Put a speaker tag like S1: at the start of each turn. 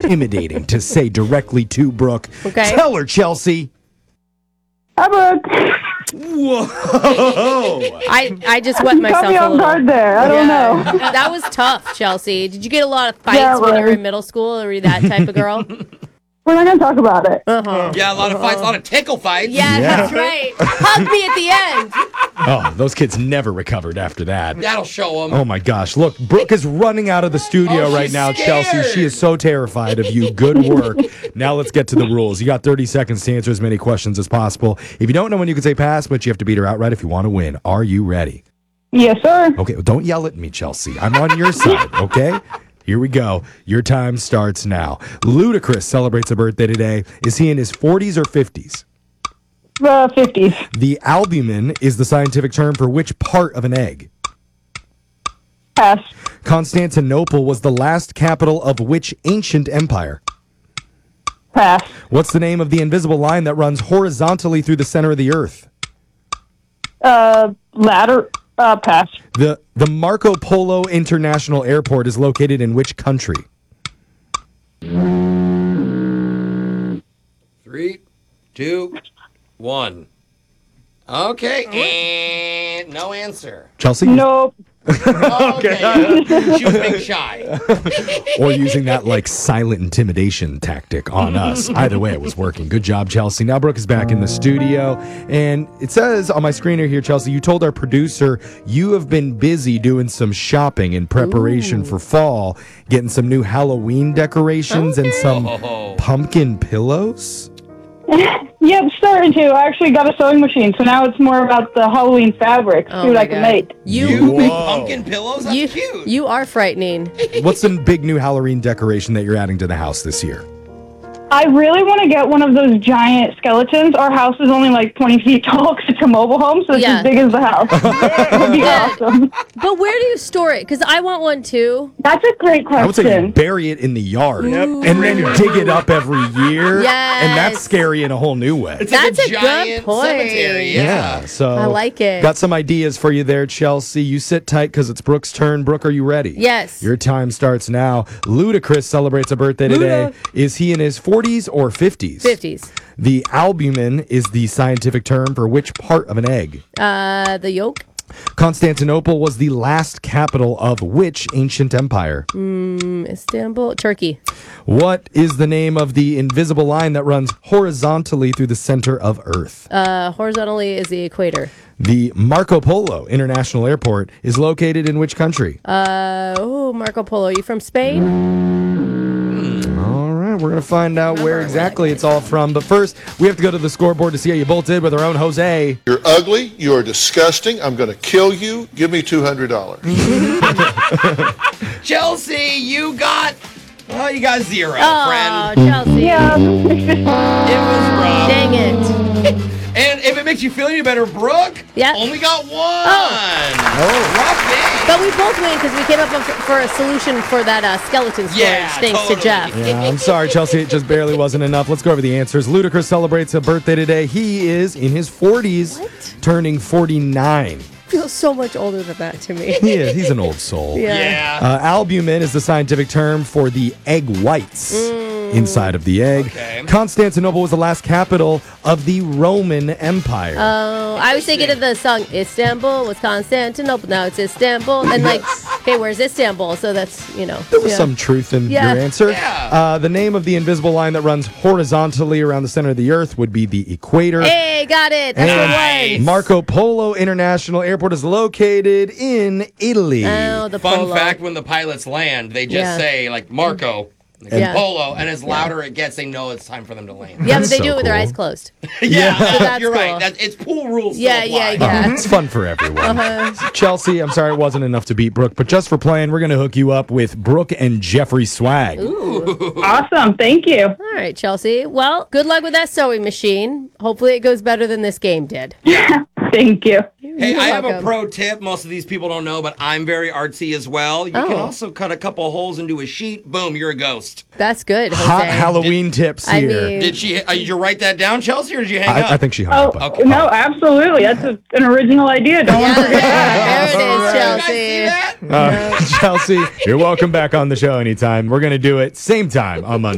S1: intimidating to say directly to Brooke.
S2: Okay.
S1: Tell her, Chelsea.
S3: Hi, Brooke.
S1: Whoa.
S2: I just wet myself
S3: Caught me
S2: a
S3: off
S2: little.
S3: guard there. I don't know.
S2: That was tough, Chelsea. Did you get a lot of fights
S3: Yeah,
S2: when you were
S3: right.
S2: in middle school? Or were you that type of girl?
S3: We're not going to talk about it.
S4: Yeah, a lot of fights, a lot of tickle fights.
S2: Yeah, that's right. Hug me at the end.
S1: Oh, those kids never recovered after that.
S4: That'll show them.
S1: Oh my gosh. Look, Brooke is running out of the studio
S4: Oh,
S1: right
S4: she's
S1: now,
S4: scared.
S1: Chelsea. She is so terrified of you. Good work. Now let's get to the rules. You got 30 seconds to answer as many questions as possible. If you don't know when you can say pass, but you have to beat her outright if you want to win. Are you ready?
S3: Yes, sir.
S1: Okay, well, don't yell at me, Chelsea. I'm on your side, okay? Here we go. Your time starts now. Ludacris celebrates a birthday today. Is he in his 40s or 50s?
S3: 50s.
S1: The albumin is the scientific term for which part of an egg?
S3: Pass.
S1: Constantinople was the last capital of which ancient empire?
S3: Pass.
S1: What's the name of the invisible line that runs horizontally through the center of the earth?
S3: Ladder. Pass.
S1: The Marco Polo International Airport is located in which country?
S4: 3, 2, 1. Okay, and no answer.
S1: Chelsea?
S3: Nope.
S4: Okay. She was being shy.
S1: Or using that like silent intimidation tactic on us. Either way, it was working. Good job, Chelsea. Now Brooke is back in the studio. And it says on my screener here, Chelsea, you told our producer you have been busy doing some shopping in preparation for fall, getting some new Halloween decorations and some pumpkin pillows.
S3: Yep, starting to. I actually got a sewing machine, so now it's more about the Halloween fabrics.
S2: Oh
S3: See what
S2: my
S3: I can
S2: God.
S3: make.
S4: You make
S1: Whoa.
S4: pumpkin pillows? That's cute.
S2: You are frightening.
S1: What's the big new Halloween decoration that you're adding to the house this year?
S3: I really want to get one of those giant skeletons. Our house is only like 20 feet tall because it's a mobile home, so it's
S2: Yeah.
S3: as big as the house. It'd be awesome.
S2: But where do you store it? Because I want one too.
S3: That's a great
S1: I would say you
S3: question.
S1: bury it in the yard and then dig it up every year.
S2: Yes.
S1: And that's scary in a whole new way.
S4: It's like
S2: That's a good
S4: giant
S2: point.
S4: cemetery.
S1: Yeah, so
S2: I like it.
S1: Got some ideas for you there, Chelsea. You sit tight because it's Brooke's turn. Brooke, are you ready?
S2: Yes.
S1: Your time starts now. Ludacris celebrates a birthday today. Is he in his 40s or 50s?
S2: 50s.
S1: The albumin is the scientific term for which part of an egg?
S2: The yolk.
S1: Constantinople was the last capital of which ancient empire?
S2: Istanbul. Turkey.
S1: What is the name of the invisible line that runs horizontally through the center of Earth?
S2: Horizontally is the equator.
S1: The Marco Polo International Airport is located in which country?
S2: Marco Polo. You from Spain?
S1: All right, we're going to find out where exactly it's all from. But first, we have to go to the scoreboard to see how you both did with our own Jose.
S5: You're ugly. You are disgusting. I'm going to kill you. Give me $200.
S4: Chelsea, you got 0,
S2: Oh,
S4: friend.
S2: Chelsea.
S3: Yeah.
S4: It was rough.
S2: Dang it.
S4: And if it makes you feel any better, Brooke
S2: Yeah.
S4: only got 1.
S1: Oh.
S4: Rough game.
S2: But we both win because we came up for a solution for that skeleton storage.
S4: Yeah,
S2: Thanks
S4: totally.
S2: to Jeff.
S1: Yeah, I'm sorry, Chelsea. It just barely wasn't enough. Let's go over the answers. Ludacris celebrates a birthday today. He is in his 40s, turning 49.
S2: Feels so much older than that to me.
S1: He is. He's an old soul.
S4: Yeah.
S1: Albumin is the scientific term for the egg whites inside of the egg.
S4: Okay.
S1: Constantinople was the last capital of the Roman Empire.
S2: Oh, I was thinking of the song Istanbul was Constantinople. Now it's Istanbul. And like, okay, where's Istanbul? So that's,
S1: There was some truth in
S2: Yeah.
S1: your answer.
S4: Yeah.
S1: The name of the invisible line that runs horizontally around the center of the earth would be the equator.
S2: Hey, got it. That's
S4: Nice.
S2: the one.
S1: Marco Polo International Airport is located in Italy.
S2: Oh, the
S4: Fun
S2: polo.
S4: fact, when the pilots land, they just
S2: Yeah.
S4: say, like, Marco, like,
S2: Yeah.
S4: Polo, and as louder it gets, they know it's time for them to land.
S2: Yeah, but
S1: That's
S2: they
S1: so
S2: do it with their
S1: cool.
S2: eyes closed.
S4: Yeah,
S2: that's
S4: you're
S2: cool.
S4: right. It's pool rules.
S2: Yeah,
S4: still
S2: yeah,
S4: apply.
S2: yeah.
S1: It's fun for everyone.
S2: Uh-huh.
S1: Chelsea, I'm sorry it wasn't enough to beat Brooke, but just for playing, we're going to hook you up with Brooke and Jeffrey Swag.
S3: Awesome. Thank you.
S2: All right, Chelsea. Well, good luck with that sewing machine. Hopefully it goes better than this game did.
S3: Thank you.
S4: Hey,
S2: You're
S4: I have a
S2: welcome.
S4: pro tip. Most of these people don't know, but I'm very artsy as well. You can
S2: Oh.
S4: also cut a couple holes into a sheet. Boom, you're a ghost.
S2: That's good, Jose.
S1: Hot Halloween tips
S2: I
S1: here.
S2: mean-
S4: Did you write that down, Chelsea, or did you hang up?
S1: I think she hung
S3: Oh,
S1: up.
S4: Okay.
S3: no, absolutely. That's an original idea. Don't want to forget that.
S2: There it is,
S4: Did you guys see
S2: Chelsea.
S4: that?
S1: Chelsea, you're welcome back on the show anytime. We're going to do it same time on Monday.